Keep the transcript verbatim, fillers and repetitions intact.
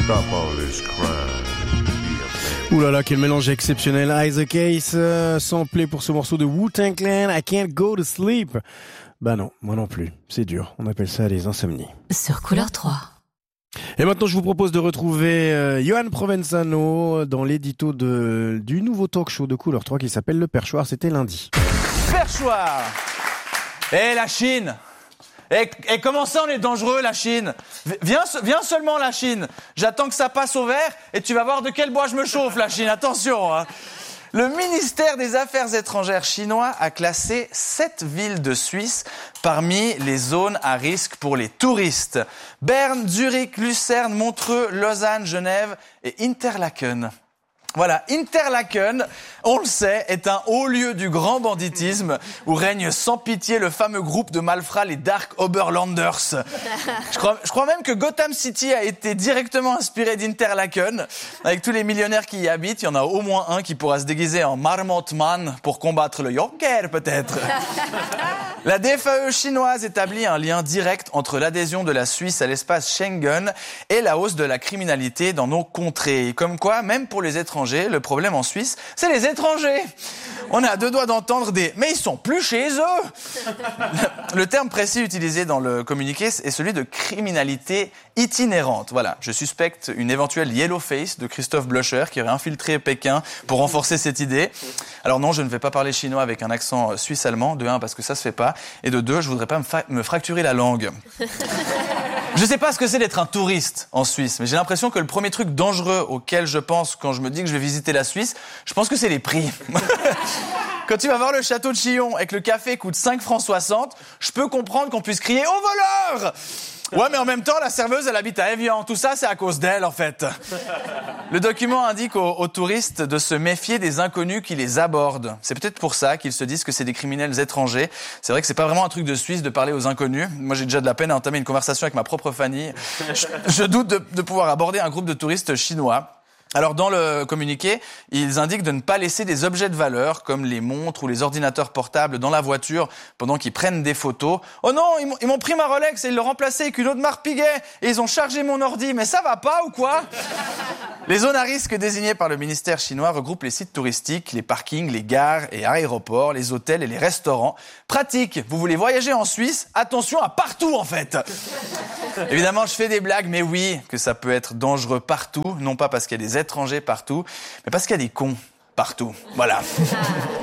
Stop all this crime. Ouh là là, quel mélange exceptionnel. Isaac Hayes, euh, samplé pour ce morceau de Wu-Tang Clan, I Can't Go to Sleep. Bah non, moi non plus. C'est dur. On appelle ça les insomnies. Sur Couleur trois. Et maintenant, je vous propose de retrouver euh, Johan Provenzano dans l'édito de, du nouveau talk show de Couleur trois qui s'appelle Le Perchoir. C'était lundi. Perchoir. Eh, la Chine. Et, et comment ça on est dangereux, la Chine? Viens, viens seulement, la Chine. J'attends que ça passe au vert et tu vas voir de quel bois je me chauffe, la Chine. Attention, hein. Le ministère des Affaires étrangères chinois a classé sept villes de Suisse parmi les zones à risque pour les touristes. Berne, Zurich, Lucerne, Montreux, Lausanne, Genève et Interlaken. Voilà, Interlaken, on le sait, est un haut lieu du grand banditisme où règne sans pitié le fameux groupe de malfrats, les Dark Oberlanders. Je crois, je crois même que Gotham City a été directement inspiré d'Interlaken. Avec tous les millionnaires qui y habitent, il y en a au moins un qui pourra se déguiser en Marmotman pour combattre le Joker, peut-être. La D F A E chinoise établit un lien direct entre l'adhésion de la Suisse à l'espace Schengen et la hausse de la criminalité dans nos contrées. Comme quoi, même pour les étrangers, le problème en Suisse, c'est les étrangers. On est à deux doigts d'entendre des « mais ils sont plus chez eux ». Le terme précis utilisé dans le communiqué est celui de criminalité itinérante. Voilà, je suspecte une éventuelle yellow face de Christophe Blocher qui aurait infiltré Pékin pour renforcer cette idée. Alors non, je ne vais pas parler chinois avec un accent suisse-allemand, de un parce que ça se fait pas, et de deux, je voudrais pas me, fa- me fracturer la langue. Je sais pas ce que c'est d'être un touriste en Suisse, mais j'ai l'impression que le premier truc dangereux auquel je pense quand je me dis que je vais visiter la Suisse, je pense que c'est les prix. Quand tu vas voir le château de Chillon et que le café coûte cinq francs soixante, je peux comprendre qu'on puisse crier « au voleur !» Ouais, mais en même temps, la serveuse, elle habite à Évian. Tout ça, c'est à cause d'elle, en fait. Le document indique aux, aux touristes de se méfier des inconnus qui les abordent. C'est peut-être pour ça qu'ils se disent que c'est des criminels étrangers. C'est vrai que c'est pas vraiment un truc de Suisse de parler aux inconnus. Moi, j'ai déjà de la peine à entamer une conversation avec ma propre famille. Je, je doute de, de pouvoir aborder un groupe de touristes chinois. Alors, dans le communiqué, ils indiquent de ne pas laisser des objets de valeur, comme les montres ou les ordinateurs portables, dans la voiture pendant qu'ils prennent des photos. Oh non, ils m'ont, ils m'ont pris ma Rolex et ils l'ont remplacée avec une autre marque Piguet et ils ont chargé mon ordi. Mais ça va pas ou quoi? Les zones à risque désignées par le ministère chinois regroupent les sites touristiques, les parkings, les gares et aéroports, les hôtels et les restaurants. Pratique, vous voulez voyager en Suisse? Attention à partout, en fait. Évidemment, je fais des blagues, mais oui, que ça peut être dangereux partout, non pas parce qu'il y a des étrangers partout, mais parce qu'il y a des cons partout. Voilà.